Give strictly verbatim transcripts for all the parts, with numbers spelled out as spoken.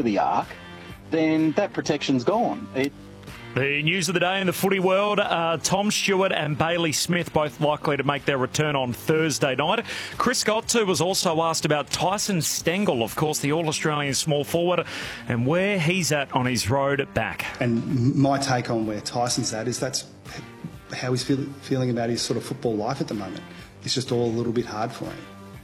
of the arc, then that protection's gone. It, The news of the day in the footy world, uh, Tom Stewart and Bailey Smith both likely to make their return on Thursday night. Chris Scott, too, was also asked about Tyson Stengel, of course, the All-Australian small forward, and where he's at on his road back. And my take on where Tyson's at is that's how he's feel, feeling about his sort of football life at the moment. It's just all a little bit hard for him.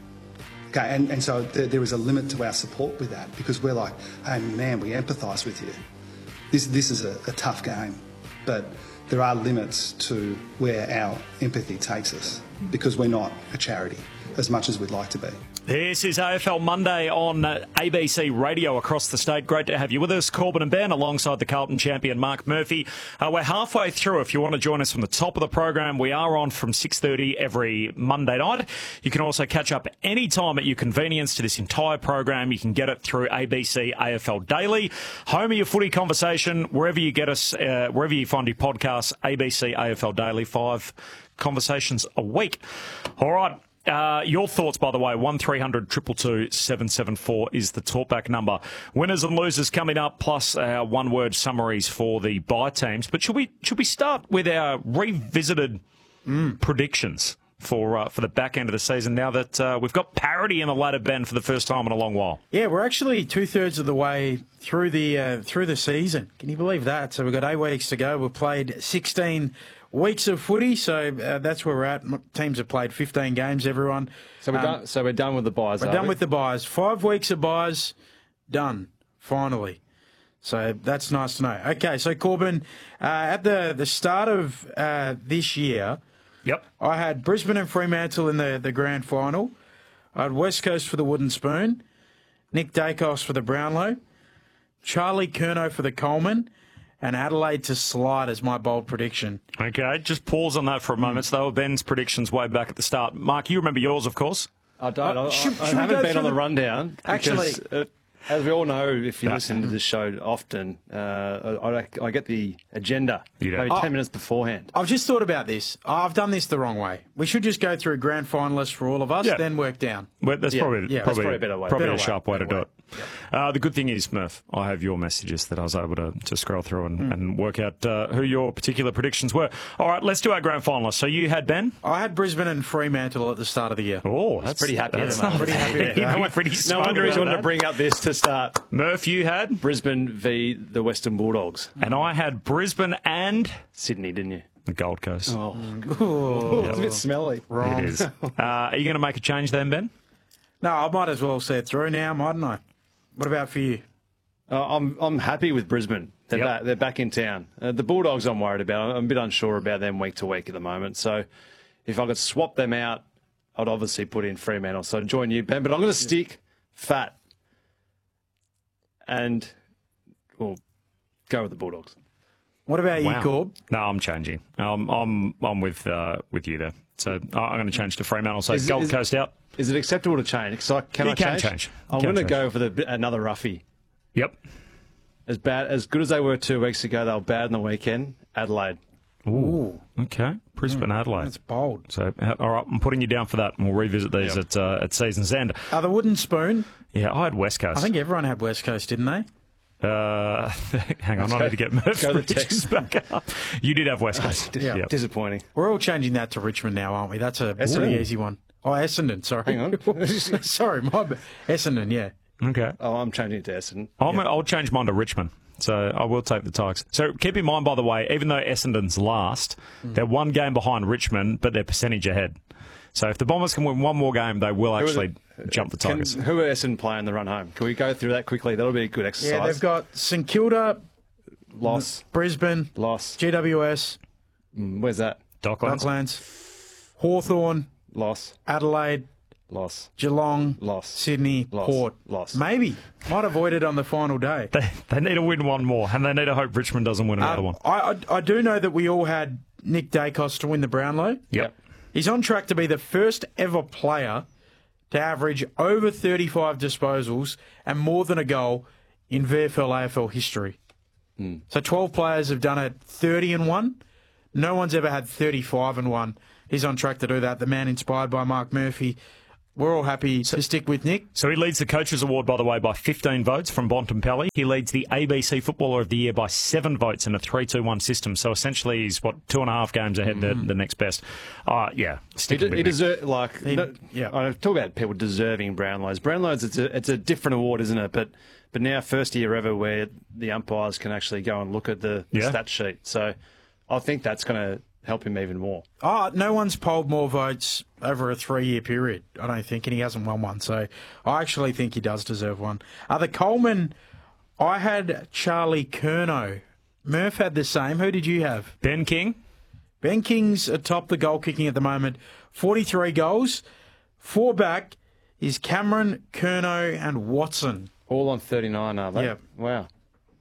Okay, and, and so there, there is a limit to our support with that, because we're like, hey, man, we empathise with you. This this is a, a tough game, but there are limits to where our empathy takes us, because we're not a charity as much as we'd like to be. This is A F L Monday on uh, A B C Radio across the state. Great to have you with us, Corbin and Ben, alongside the Carlton champion Mark Murphy. Uh, we're halfway through. If you want to join us from the top of the program, we are on from six thirty every Monday night. You can also catch up any time at your convenience to this entire program. You can get it through A B C A F L Daily, home of your footy conversation, wherever you get us, uh, wherever you find your podcasts. A B C A F L Daily, five conversations a week. All right. Uh, your thoughts, by the way, one three hundred two two two seven seven four is the talkback number. Winners and losers coming up, plus our one-word summaries for the bye teams. But should we should we start with our revisited mm. predictions for uh, for the back end of the season, now that uh, we've got parity in the ladder, Ben, for the first time in a long while? Yeah, we're actually two-thirds of the way through the uh, through the season. Can you believe that? So we've got eight weeks to go. We've played sixteen weeks of footy, so uh, that's where we're at. Teams have played fifteen games, everyone. So we're, um, done, so we're done with the buys, We're are done we? with the buys. Five weeks of buys, done, finally. So that's nice to know. Okay, so Corbin, uh, at the, the start of uh, this year, Yep. I had Brisbane and Fremantle in the, the grand final. I had West Coast for the Wooden Spoon, Nick Dacos for the Brownlow, Charlie Curnow for the Coleman, and Adelaide to slide as my bold prediction. Okay, just pause on that for a moment. So they were Ben's predictions way back at the start. Mark, you remember yours, of course. I don't. Uh, I, should- I should we haven't go been through on the the- rundown. Actually- because, uh, as we all know, if you Yeah. listen to this show often, uh, I, I, I get the agenda You do. maybe Oh. ten minutes beforehand. I've just thought about this. I've done this the wrong way. We should just go through grand finalists for all of us, Yeah. then work down. Well, that's Yeah. probably, Yeah, that's probably, probably a better way. probably Better a way. sharp way to Better do way. it. Uh, the good thing is, Murph, I have your messages that I was able to, to scroll through and, mm. and work out uh, who your particular predictions were. All right, let's do our grand finalists. So you had Ben? I had Brisbane and Fremantle at the start of the year. Oh, that's pretty happy That's at the not moment. Pretty happy with You that. were pretty No smug wonder he's about wanted to that. bring up this to start. Murph, you had? Brisbane v the Western Bulldogs. And I had Brisbane and Sydney, didn't you? the Gold Coast. Oh, Ooh. it's a bit smelly. It is. Uh, are you going to make a change then, Ben? No, I might as well see it through now, mightn't I? What about for you? Uh, I'm I'm happy with Brisbane. They're Yep. back. They're back in town. Uh, the Bulldogs, I'm worried about. I'm a bit unsure about them week to week at the moment. So, if I could swap them out, I'd obviously put in Fremantle. So, I'd join you, Ben. But I'm going to stick fat and well, go with the Bulldogs. What about you, Wow. Corb? No, I'm changing. Um, I'm I'm with uh, with you there. So uh, I'm going to change to Fremantle. So Is- Gold is- Coast out. Is it acceptable to change? So can You I can change? change. I'm Can going to change. go for the another roughie. Yep. As bad as good as they were two weeks ago, they were bad on the weekend. Adelaide. Ooh. Okay. Brisbane, Adelaide. That's bold. So, uh, all right, I'm putting you down for that, and we'll revisit these Yep. at uh, at season's end. Uh, the Wooden Spoon, Yeah, I had West Coast. I think everyone had West Coast, didn't they? Uh, hang on, I go- need to get Murph's go to the predictions back up. You did have West Coast. Yeah. Yep. Disappointing. We're all changing that to Richmond now, aren't we? That's a Essendon. pretty easy one. Oh, Essendon, sorry. Hang on. sorry, my bad. Essendon, yeah. Okay. Oh, I'm changing it to Essendon. I'm, I'll change mine to Richmond. So I will take the Tigers. So keep in mind, by the way, even though Essendon's last, Mm. they're one game behind Richmond, but they're percentage ahead. So if the Bombers can win one more game, they will are actually jump the Can, Tigers. who are Essendon playing the run home? Can we go through that quickly? That'll be a good exercise. Yeah, they've got St Kilda, loss, Brisbane, loss. G W S, Mm, Where's that? Docklands. Docklands, Hawthorn, Loss, Adelaide, loss, Geelong, loss. Sydney, Loss. Port. Loss. Maybe. Might avoid it on the final day. They, they need to win one more, and they need to hope Richmond doesn't win another Um, one. I, I, I do know that we all had Nick Dacos to win the Brownlow. Yep. He's on track to be the first ever player to average over thirty-five disposals and more than a goal in V F L A F L history. Mm. So twelve players have done it thirty and one. No one's ever had thirty-five and one. He's on track to do that. The man inspired by Mark Murphy. we're all happy to stick with Nick. So he leads the Coaches Award, by the way, by fifteen votes from Bontempelli. He leads the A B C Footballer of the Year by seven votes in a three two one system. So essentially he's, what, two and a half games ahead mm-hmm. the, the next best. Uh, yeah, He, sticking de- with he Nick. deserve, like, He- no, yeah. I talk about people deserving Brownlows. Brownlows, it's a, it's a different award, isn't it? But but now, first year ever where the umpires can actually go and look at the, the Yeah. stat sheet. So I think that's going to help him even more. Oh, no one's polled more votes over a three-year period, I don't think, and he hasn't won one. So I actually think he does deserve one. Uh, the Coleman, I had Charlie Curnow. Murph had the same. Who did you have? Ben King. Ben King's atop the goal kicking at the moment. forty-three goals. Four back is Cameron, Curnow and Watson. All on thirty-nine, are they? Yeah. Wow.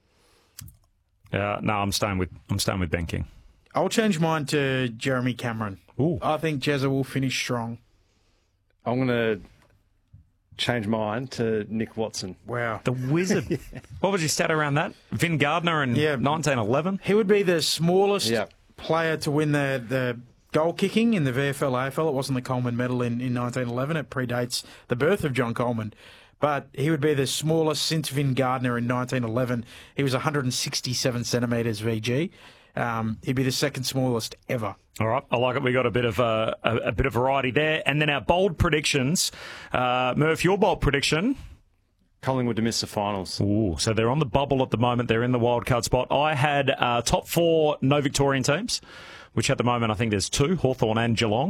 Uh, no, I'm staying with I'm staying with Ben King. I'll change mine to Jeremy Cameron. Ooh. I think Jezza will finish strong. I'm going to change mine to Nick Watson. Wow. The Wizard. What was your stat around that? Vin Gardner in Yeah. nineteen eleven? He would be the smallest Yeah. player to win the, the goal kicking in the V F L A F L. It wasn't the Coleman medal in, in nineteen eleven. It predates the birth of John Coleman. But he would be the smallest since Vin Gardner in nineteen eleven. He was one hundred sixty-seven centimetres V G. Um, he'd be the second smallest ever. All right, I like it. We got a bit of uh, a, a bit of variety there, and then our bold predictions. Uh, Murph, your bold prediction. Collingwood to miss the finals. Ooh, so they're on the bubble at the moment. They're in the wildcard spot. I had uh, top four no Victorian teams, which at the moment I think there's two, Hawthorn and Geelong.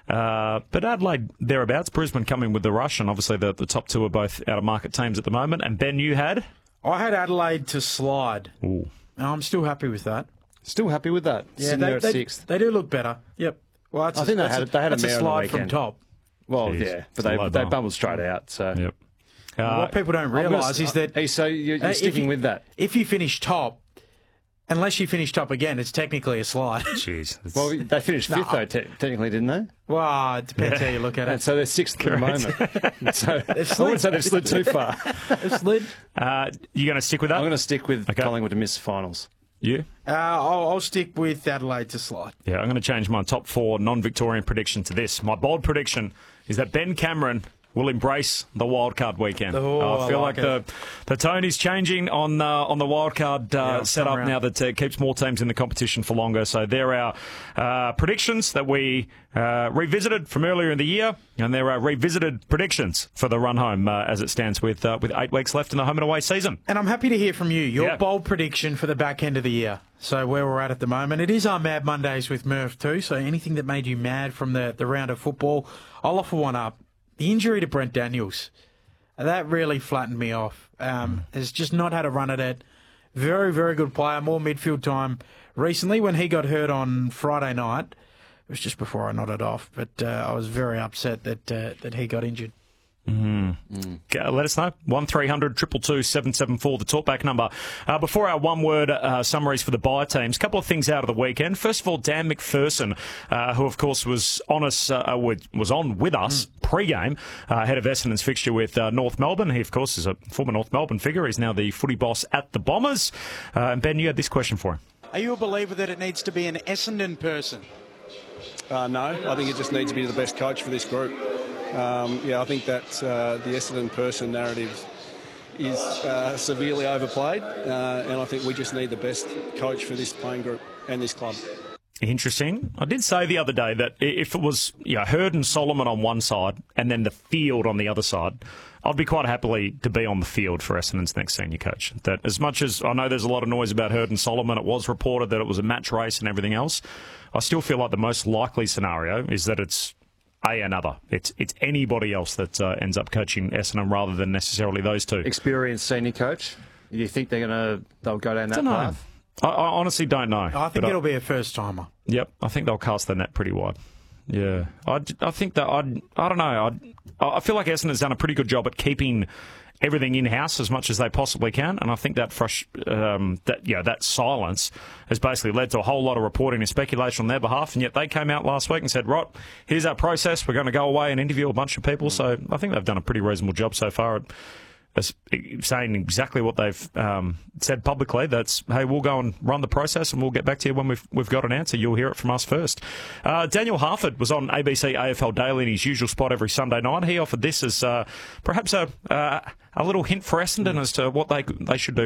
Uh, but Adelaide thereabouts. Brisbane coming with the rush, and obviously the, the top two are both out of market teams at the moment. And Ben, you had? I had Adelaide to slide. Ooh. I'm still happy with that. Still happy with that. Sitting they, there at they, sixth. they do look better. Yep. Well, that's I a, think they that's had- a, they had a that's mare on the slide from weekend. top. Well, Jeez, yeah, it's but a they low they bar. bubbled straight out. So Yep. Uh, what people don't I'm gonna realise s- is that Hey, so you're, uh, you're if sticking you- with that. if you finish top, unless you finish top again, it's technically a slide. Jeez. it's- Well, they finished fifth though, te- technically, didn't they? Well, it depends how you look at And it. so they're sixth at the moment. So I wouldn't say they've slid too far. It's slid. uh, you going to stick with that? I'm going to stick with Okay. Collingwood to miss the finals. You? Uh, I'll, I'll stick with Adelaide to slide. Yeah, I'm going to change my top four non-Victorian prediction to this. My bold prediction is that Ben Cameron will embrace the wildcard weekend. Oh, I feel I like, like the the tone is changing on uh, on the wildcard uh, Yeah, setup come around. now that uh, keeps more teams in the competition for longer. So there are uh, predictions that we uh, revisited from earlier in the year, and there are revisited predictions for the run home uh, as it stands with uh, with eight weeks left in the home and away season. And I'm happy to hear from you. Your Yeah. bold prediction for the back end of the year. So where we're at at the moment. It is our Mad Mondays with Murph too. So anything that made you mad from the, the round of football, I'll offer one up. The injury to Brent Daniels. That really flattened me off. Um, has just not had a run at it. Very, very good player. More midfield time recently. When he got hurt on Friday night, it was just before I nodded off. But uh, I was very upset that uh, that he got injured. Okay, let us know. one three hundred two two two seven seven four, the talkback number. Uh, before our one-word uh, summaries for the buy teams, a couple of things out of the weekend. First of all, Dan McPherson, uh, who of course was on us, uh, with, was on with us mm. pre-game, uh, ahead of Essendon's fixture with uh, North Melbourne. He, of course, is a former North Melbourne figure. He's now the footy boss at the Bombers. Uh, and Ben, you had this question for him. Are you a believer that it needs to be an Essendon person? Uh, no, I think it just needs to be the best coach for this group. Um, yeah, I think that uh, the Essendon person narrative is uh, severely overplayed, uh, and I think we just need the best coach for this playing group and this club. Interesting. I did say the other day that if it was, you know, Hurd and Solomon on one side and then the field on the other side, I'd be quite happily to be on the field for Essendon's next senior coach. That as much as I know there's a lot of noise about Hurd and Solomon, it was reported that it was a match race and everything else, I still feel like the most likely scenario is that it's A, another. It's it's anybody else that uh, ends up coaching Essendon rather than necessarily those two. Experienced senior coach. You think they're gonna they'll go down that Don't know. path? I, I honestly don't know. I think But it'll be a first timer. Yep, I think they'll cast the net pretty wide. Yeah, I, I think that I'd, I don't know. I'd, I feel like Essendon's done a pretty good job at keeping everything in house as much as they possibly can, and I think that frus- um, that yeah that silence has basically led to a whole lot of reporting and speculation on their behalf. And yet they came out last week and said, "Right, here's our process. We're going to go away and interview a bunch of people." So I think they've done a pretty reasonable job so far at saying exactly what they've um, said publicly. That's, hey, we'll go and run the process and we'll get back to you when we've we've got an answer. You'll hear it from us first. Uh, Daniel Harford was on A B C A F L Daily in his usual spot every Sunday night. He offered this as uh, perhaps a uh, a little hint for Essendon as to what they they should do